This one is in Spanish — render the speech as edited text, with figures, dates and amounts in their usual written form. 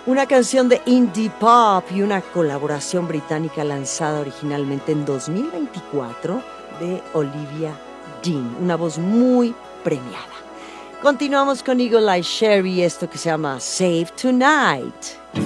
Una canción de indie pop y una colaboración británica lanzada originalmente en 2024 de Olivia Dean, una voz muy premiada. Continuamos con Eagle Eye Cherry, esto que se llama Save Tonight.